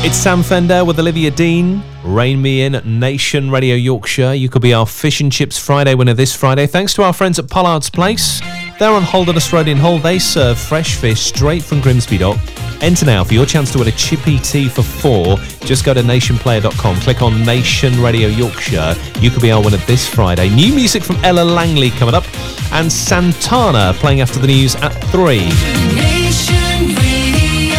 It's Sam Fender with Olivia Dean. Rain Me In at Nation Radio Yorkshire. You could be our Fish and Chips Friday winner this Friday, thanks to our friends at Pollard's Place. They're on Holderness Road in Hull. They serve fresh fish straight from Grimsby Dock. Enter now for your chance to win a chippy tea for 4. Just go to nationplayer.com, click on Nation Radio Yorkshire. You could be our winner this Friday. New music from Ella Langley coming up, and Santana playing after the news at 3. Nation Radio.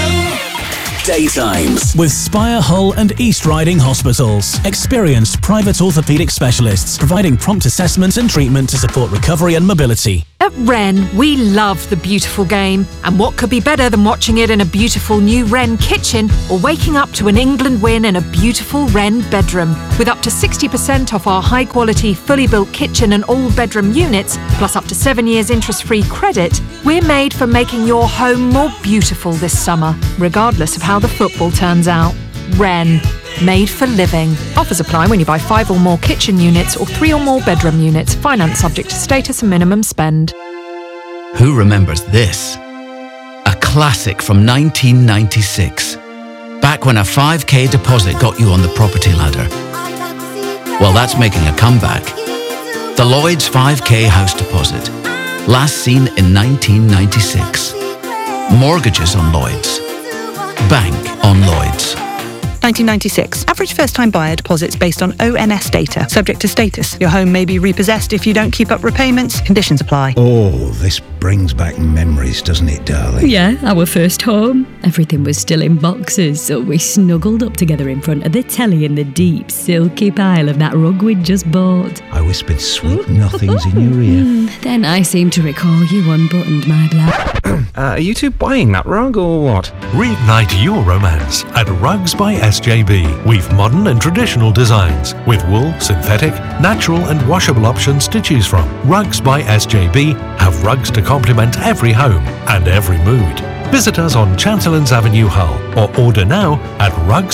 Daytimes with Spire Hull and East Riding Hospitals. Experienced private orthopaedic specialists providing prompt assessment and treatment to support recovery and mobility. At Wren, we love the beautiful game. And what could be better than watching it in a beautiful new Wren kitchen or waking up to an England win in a beautiful Wren bedroom? With up to 60% off our high-quality, fully built kitchen and all-bedroom units, plus up to 7 years interest-free credit, we're made for making your home more beautiful this summer, regardless of how the football turns out. Wren. Made for living. Offers apply when you buy 5 or more kitchen units or 3 or more bedroom units. Finance subject to status and minimum spend. Who remembers this? A classic from 1996. Back when a 5k deposit got you on the property ladder. Well, that's making a comeback. The Lloyds 5k house deposit. Last seen in 1996. Mortgages on Lloyds. Bank on Lloyds. 1996. Average first-time buyer deposits based on ONS data. Subject to status. Your home may be repossessed if you don't keep up repayments. Conditions apply. Oh, this brings back memories, doesn't it, darling? Yeah, our first home. Everything was still in boxes, so we snuggled up together in front of the telly in the deep, silky pile of that rug we'd just bought. I whispered sweet nothings in your ear. Then I seem to recall you unbuttoned my blouse. Are you two buying that rug or what? Reignite your romance at Rugs by SJB. We've modern and traditional designs with wool, synthetic, natural and washable options to choose from. Rugs by SJB have rugs to complement every home and every mood. Visit us on Chancellors Avenue, Hull, or order now at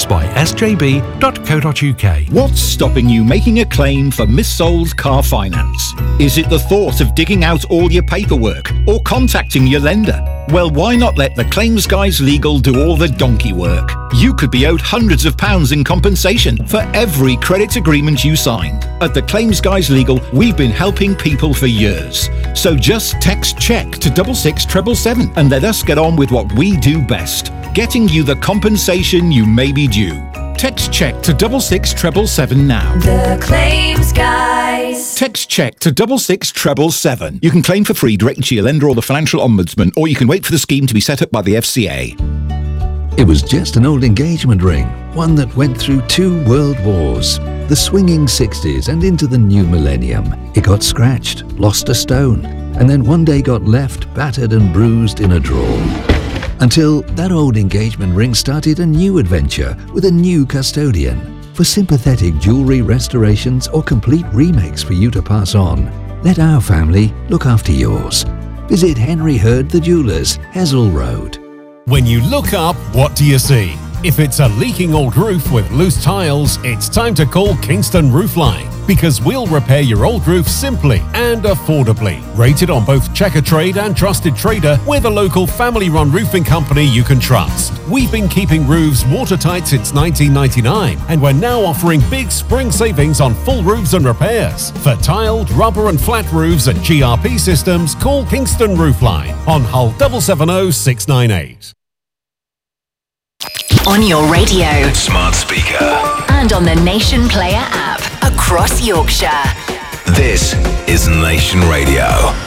rugsbysjb.co.uk. What's stopping you making a claim for missold car finance? Is it the thought of digging out all your paperwork or contacting your lender? Well, why not let the Claims Guys Legal do all the donkey work? You could be owed hundreds of pounds in compensation for every credit agreement you signed. At the Claims Guys Legal, we've been helping people for years. So just text CHECK to 66777 and let us get on with what we do best, getting you the compensation you may be due. Text CHECK to 66777 now. The Claims Guys. Text CHECK to 66777. You can claim for free directly to your lender or the Financial Ombudsman, or you can wait for the scheme to be set up by the FCA. It was just an old engagement ring, one that went through 2 world wars, the swinging 60s and into the new millennium. It got scratched, lost a stone, and then one day got left battered and bruised in a drawer. Until that old engagement ring started a new adventure with a new custodian. For sympathetic jewellery restorations or complete remakes for you to pass on, let our family look after yours. Visit Henry Hurd the Jewellers, Hessel Road. When you look up, what do you see? If it's a leaking old roof with loose tiles, it's time to call Kingston Roofline, because we'll repair your old roof simply and affordably. Rated on both Checkatrade and Trusted Trader, we're the local family-run roofing company you can trust. We've been keeping roofs watertight since 1999, and we're now offering big spring savings on full roofs and repairs. For tiled, rubber and flat roofs and GRP systems, call Kingston Roofline on Hull 770 698. On your radio, smart speaker, and on the Nation Player app across Yorkshire. This is Nation Radio.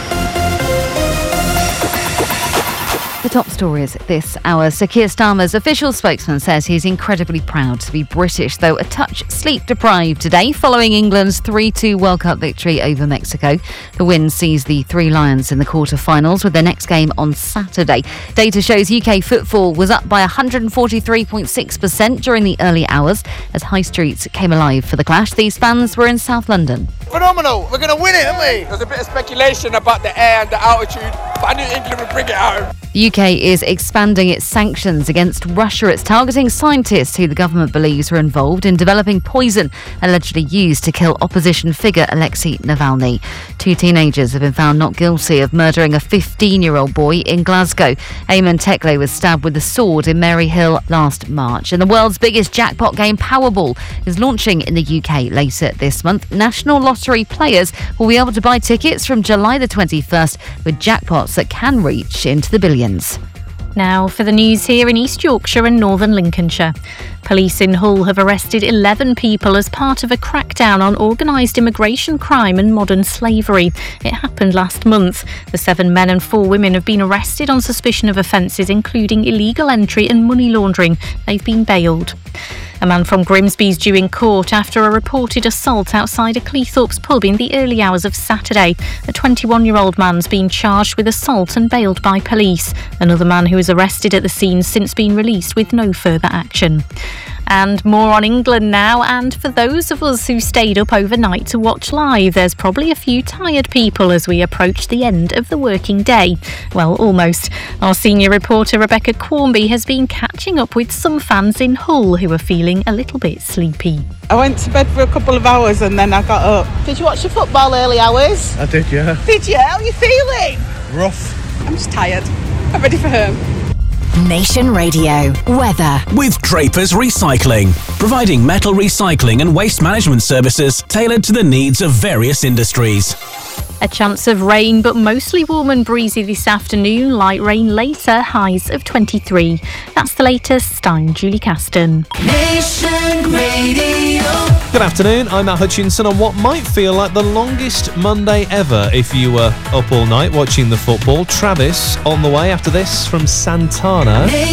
The top stories this hour. Sir Keir Starmer's official spokesman says he's incredibly proud to be British, though a touch sleep-deprived today following England's 3-2 World Cup victory over Mexico. The win sees the Three Lions in the quarter-finals with their next game on Saturday. Data shows UK footfall was up by 143.6% during the early hours as high streets came alive for the clash. These fans were in South London. Phenomenal. We're going to win it, aren't we? There's a bit of speculation about the air and the altitude, I knew England would bring it home. The UK is expanding its sanctions against Russia. It's targeting scientists who the government believes were involved in developing poison allegedly used to kill opposition figure Alexei Navalny. 2 teenagers have been found not guilty of murdering a 15-year-old boy in Glasgow. Eamon Tekle was stabbed with a sword in Maryhill last March. And the world's biggest jackpot game, Powerball, is launching in the UK later this month. National Lottery players will be able to buy tickets from July the 21st with jackpots that can reach into the billions. Now for the news here in East Yorkshire and Northern Lincolnshire. Police in Hull have arrested 11 people as part of a crackdown on organised immigration crime and modern slavery. It happened last month. The 7 men and 4 women have been arrested on suspicion of offences including illegal entry and money laundering. They've been bailed. A man from Grimsby is due in court after a reported assault outside a Cleethorpes pub in the early hours of Saturday. A 21-year-old man's been charged with assault and bailed by police. Another man who was arrested at the scene since been released with no further action. And more on England now, and for those of us who stayed up overnight to watch live, there's probably a few tired people as we approach the end of the working day. Well, almost. Our senior reporter Rebecca Quarmby has been catching up with some fans in Hull who are feeling a little bit sleepy. I went to bed for a couple of hours and then I got up. Did you watch the football early hours? I did, yeah. Did you? How are you feeling? Rough. I'm just tired. I'm ready for home. Nation Radio weather with Drapers Recycling, providing metal recycling and waste management services tailored to the needs of various industries. A chance of rain, but mostly warm and breezy this afternoon. Light rain later, highs of 23. That's the latest. I'm Julie Caston. Nation Radio. Good afternoon, I'm Matt Hutchinson on what might feel like the longest Monday ever if you were up all night watching the football. Travis on the way after this from Santana.